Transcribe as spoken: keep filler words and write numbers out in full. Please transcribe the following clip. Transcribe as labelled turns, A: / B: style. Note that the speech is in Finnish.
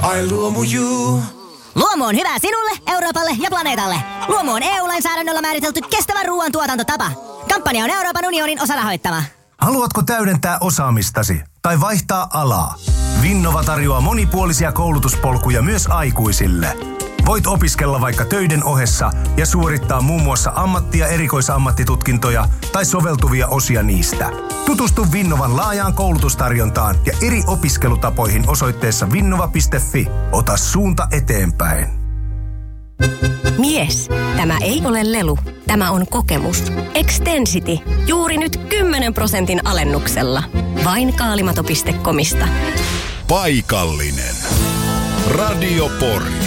A: Ai Luomu.you.
B: Luomu on hyvä sinulle, Euroopalle ja planeetalle. Luomu on E U-lainsäädännöllä määritelty kestävän ruoan tuotantotapa. Kampanja on Euroopan unionin osarahoittama.
C: Haluatko täydentää osaamistasi tai vaihtaa alaa? Vinnova tarjoaa monipuolisia koulutuspolkuja myös aikuisille. Voit opiskella vaikka töiden ohessa ja suorittaa muun muassa ammatti- ja erikoisammattitutkintoja tai soveltuvia osia niistä. Tutustu Vinnovan laajaan koulutustarjontaan ja eri opiskelutapoihin osoitteessa vinnova piste fi. Ota suunta eteenpäin.
D: Mies, tämä ei ole lelu. Tämä on kokemus. Extensity. Juuri nyt kymmenen prosentin alennuksella. Vain kaalimato piste comista.
E: Paikallinen. Radio Pori.